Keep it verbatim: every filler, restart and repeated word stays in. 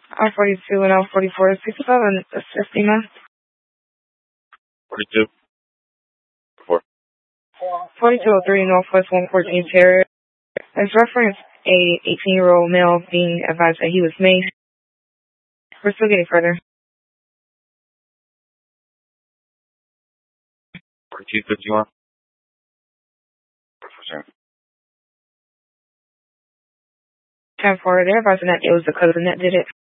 R forty-two and L forty-four sixty-seven, assisting us. forty-two. four. forty-two oh three Northwest one fourteen Terrace. As reference, a eighteen-year-old male being advised that he was maced. We're still getting further. forty-two fifty-one. ten four, they're advising that it was the cousin that did it.